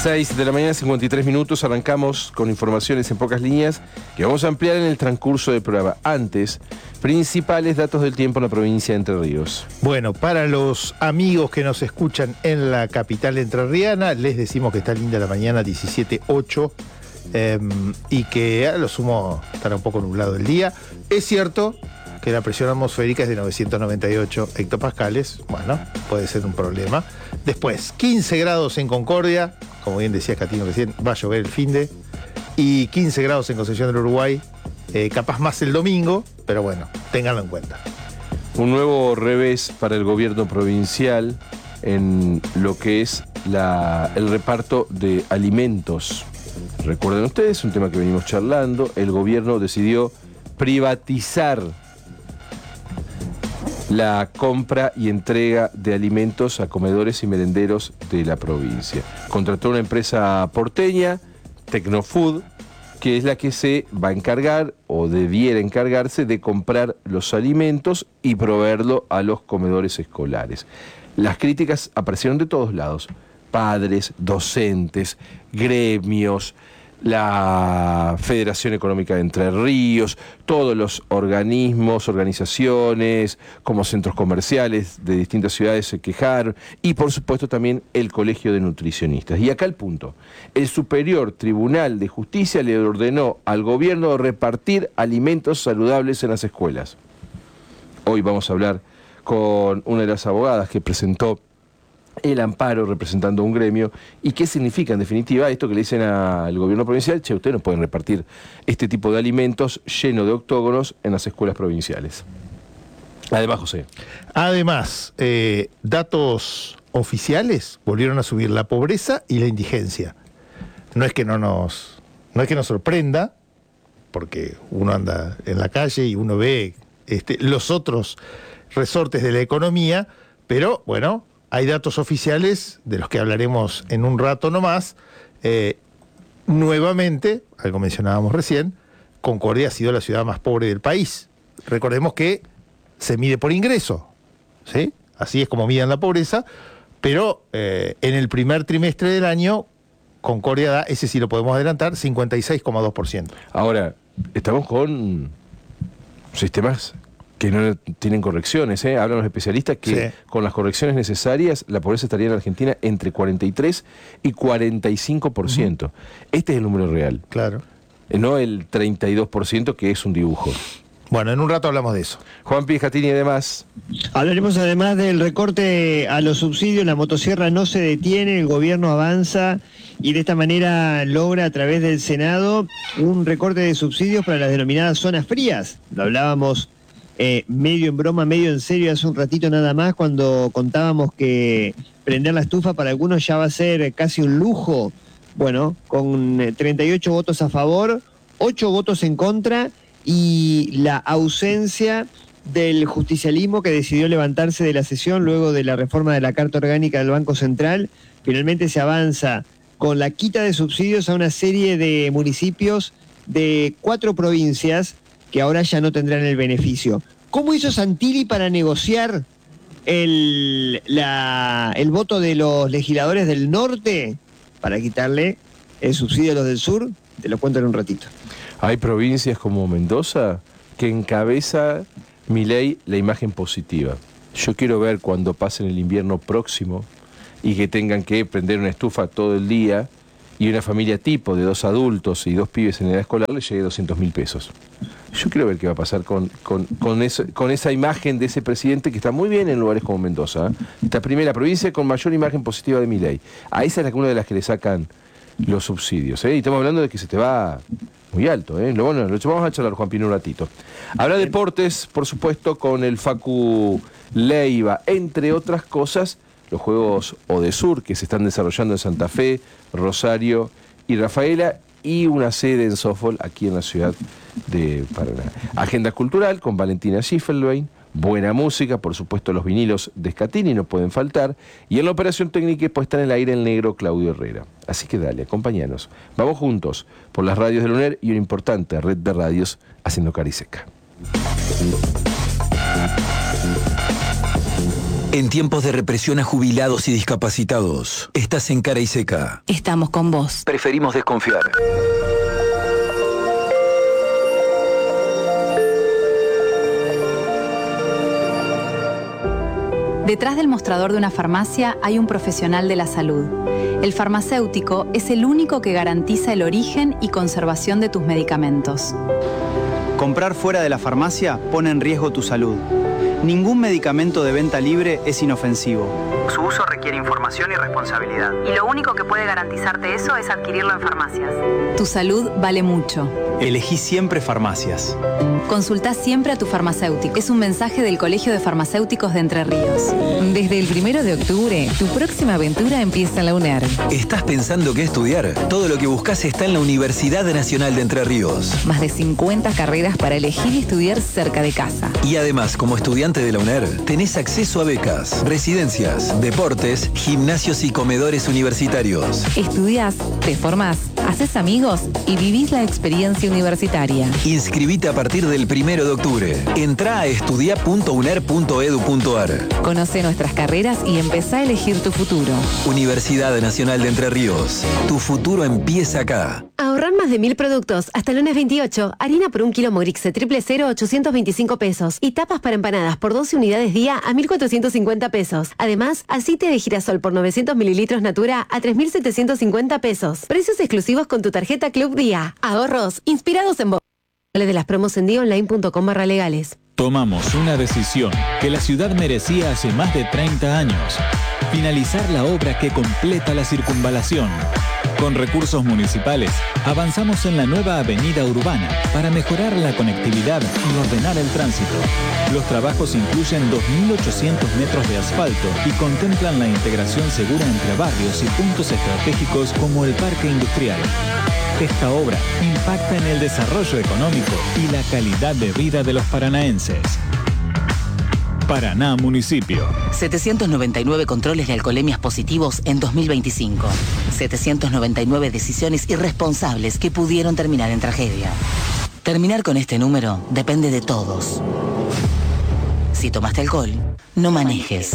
6 de la mañana, 53 minutos, arrancamos con informaciones en pocas líneas que vamos a ampliar en el transcurso del programa. Antes, principales datos del tiempo en la provincia de Entre Ríos. Bueno, para los amigos que nos escuchan en la capital entrerriana, les decimos que está linda la mañana, 17:08, y que a lo sumo estará un poco nublado el día. Es cierto que la presión atmosférica es de 998 hectopascales, bueno, puede ser un problema. Después, 15 grados en Concordia, como bien decía Catino recién, va a llover el finde, y 15 grados en Concepción del Uruguay, capaz más el domingo, pero bueno, ténganlo en cuenta. Un nuevo revés para el gobierno provincial en lo que es el reparto de alimentos. Recuerden ustedes, un tema que venimos charlando, el gobierno decidió privatizar la compra y entrega de alimentos a comedores y merenderos de la provincia. Contrató una empresa porteña, Tecnofood, que es la que se va a encargar o debiera encargarse de comprar los alimentos y proveerlo a los comedores escolares. Las críticas aparecieron de todos lados: padres, docentes, gremios, la Federación Económica de Entre Ríos, todos los organismos, organizaciones, como centros comerciales de distintas ciudades se quejaron, y por supuesto también el Colegio de Nutricionistas. Y acá el punto: el Superior Tribunal de Justicia le ordenó al gobierno repartir alimentos saludables en las escuelas. Hoy vamos a hablar con una de las abogadas que presentó el amparo representando un gremio, y qué significa en definitiva esto que le dicen al gobierno provincial: che, ustedes no pueden repartir este tipo de alimentos lleno de octógonos en las escuelas provinciales. Además, José. Además, datos oficiales volvieron a subir la pobreza y la indigencia. No es que nos sorprenda, porque uno anda en la calle y uno ve los otros resortes de la economía, pero bueno, hay datos oficiales de los que hablaremos en un rato nomás. Nuevamente, algo mencionábamos recién, Concordia ha sido la ciudad más pobre del país. Recordemos que se mide por ingreso, ¿sí? Así es como miden la pobreza, pero en el primer trimestre del año, Concordia da, ese sí lo podemos adelantar, 56,2%. Ahora, estamos con sistemas que no tienen correcciones, ¿eh? Hablan los especialistas que sí, con las correcciones necesarias, la pobreza estaría en Argentina entre 43 y 45%. Este es el número real. Claro. No el 32% que es un dibujo. Bueno, en un rato hablamos de eso. Juan Pijatini, además. Hablaremos además del recorte a los subsidios. La motosierra no se detiene, el gobierno avanza y de esta manera logra a través del Senado un recorte de subsidios para las denominadas zonas frías. Lo hablábamos medio en broma, medio en serio hace un ratito nada más, cuando contábamos que prender la estufa para algunos ya va a ser casi un lujo. Bueno, con 38 votos a favor, 8 votos en contra y la ausencia del justicialismo, que decidió levantarse de la sesión luego de la reforma de la Carta Orgánica del Banco Central. Finalmente se avanza con la quita de subsidios a una serie de municipios de 4 provincias que ahora ya no tendrán el beneficio. ¿Cómo hizo Santilli para negociar el voto de los legisladores del norte para quitarle el subsidio a los del sur? Te lo cuento en un ratito. Hay provincias como Mendoza que encabeza Milei la imagen positiva. Yo quiero ver cuando pasen el invierno próximo y que tengan que prender una estufa todo el día y una familia tipo de 2 adultos y 2 pibes en edad escolar le llegue 200.000 pesos. Yo quiero ver qué va a pasar con esa imagen de ese presidente que está muy bien en lugares como Mendoza, ¿eh? Esta primera provincia con mayor imagen positiva de Milei. A esa es una de las que le sacan los subsidios, ¿eh? Y estamos hablando de que se te va muy alto, ¿eh? Lo vamos a charlar, Juan Pino, un ratito. Habrá deportes, por supuesto, con el Facu Leiva, entre otras cosas, los Juegos Odesur que se están desarrollando en Santa Fe, Rosario y Rafaela, y una sede en softball aquí en la ciudad de Paraná. Agenda cultural con Valentina Schiffelbein, buena música, por supuesto los vinilos de Scatini no pueden faltar, y en la operación técnica puesta en el aire el negro Claudio Herrera. Así que dale, acompáñanos. Vamos juntos por las radios del UNER y una importante red de radios haciendo Cariseca. En tiempos de represión a jubilados y discapacitados, estás en Cara y Seca. Estamos con vos. Preferimos desconfiar. Detrás del mostrador de una farmacia hay un profesional de la salud. El farmacéutico es el único que garantiza el origen y conservación de tus medicamentos. Comprar fuera de la farmacia pone en riesgo tu salud. Ningún medicamento de venta libre es inofensivo. Su uso requiere información y responsabilidad. Y lo único que puede garantizarte eso es adquirirlo en farmacias. Tu salud vale mucho. Elegí siempre farmacias. Consultá siempre a tu farmacéutico. Es un mensaje del Colegio de Farmacéuticos de Entre Ríos. Desde el 1 de octubre, tu próxima aventura empieza en la UNER. ¿Estás pensando qué estudiar? Todo lo que buscas está en la Universidad Nacional de Entre Ríos. Más de 50 carreras para elegir y estudiar cerca de casa. Y además, como estudiante de la UNER, tenés acceso a becas, residencias, deportes, gimnasios y comedores universitarios. Estudiás, te formás, haces amigos y vivís la experiencia universitaria. Inscribite a partir del 1 de octubre. Entrá a estudia.uner.edu.ar. Conoce nuestras carreras y empezá a elegir tu futuro. Universidad Nacional de Entre Ríos. Tu futuro empieza acá. Ahorrar más de 1000 productos. Hasta el lunes 28. Harina por 1 kilo Mogrixe 000 825 pesos. Y tapas para empanadas por 12 unidades día a 1450 pesos. Además, aceite de girasol por 900 mililitros Natura a 3750 pesos. Precios exclusivos con tu tarjeta Club Día. Ahorros inspirados en vos. De las promos en dionline.com/legales. Tomamos una decisión que la ciudad merecía hace más de 30 años. Finalizar la obra que completa la circunvalación. Con recursos municipales, avanzamos en la nueva avenida urbana para mejorar la conectividad y ordenar el tránsito. Los trabajos incluyen 2.800 metros de asfalto y contemplan la integración segura entre barrios y puntos estratégicos como el Parque Industrial. Esta obra impacta en el desarrollo económico y la calidad de vida de los paranaenses. Paraná Municipio. 799 controles de alcoholemias positivos en 2025. 799 decisiones irresponsables que pudieron terminar en tragedia. Terminar con este número depende de todos. Si tomaste alcohol, no manejes.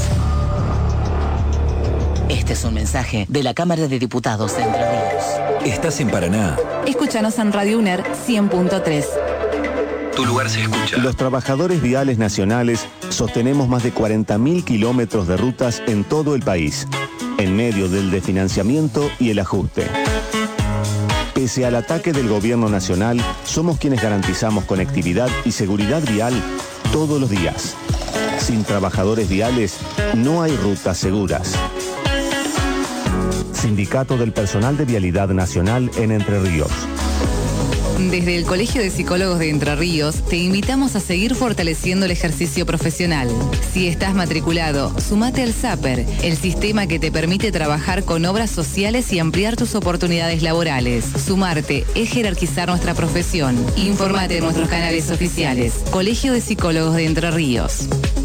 Este es un mensaje de la Cámara de Diputados de Entre Ríos. Estás en Paraná. Escúchanos en Radio UNER 100.3. Tu lugar se escucha. Los trabajadores viales nacionales sostenemos más de 40.000 kilómetros de rutas en todo el país, en medio del desfinanciamiento y el ajuste. Pese al ataque del gobierno nacional, somos quienes garantizamos conectividad y seguridad vial todos los días. Sin trabajadores viales, no hay rutas seguras. Sindicato del Personal de Vialidad Nacional en Entre Ríos. Desde el Colegio de Psicólogos de Entre Ríos, te invitamos a seguir fortaleciendo el ejercicio profesional. Si estás matriculado, sumate al SAPER, el sistema que te permite trabajar con obras sociales y ampliar tus oportunidades laborales. Sumarte es jerarquizar nuestra profesión. Informate en nuestros canales oficiales. Colegio de Psicólogos de Entre Ríos.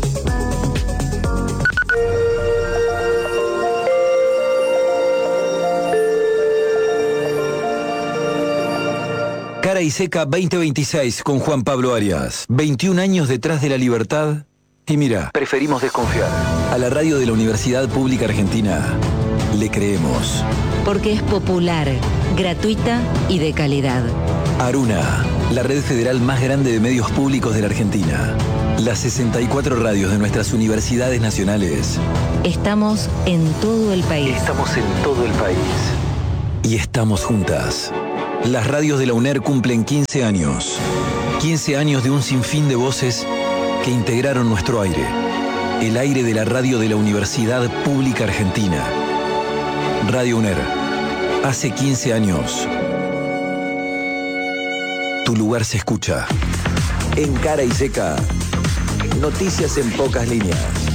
Cara y Seca 2026 con Juan Pablo Arias. 21 años detrás de la libertad. Y mira, preferimos desconfiar. A la radio de la Universidad Pública Argentina le creemos. Porque es popular, gratuita y de calidad. Aruna, la red federal más grande de medios públicos de la Argentina. Las 64 radios de nuestras universidades nacionales. Estamos en todo el país. Estamos en todo el país. Y estamos juntas. Las radios de la UNER cumplen 15 años. 15 años de un sinfín de voces que integraron nuestro aire. El aire de la radio de la Universidad Pública Argentina. Radio UNER. Hace 15 años. Tu lugar se escucha. En Cara y Seca. Noticias en pocas líneas.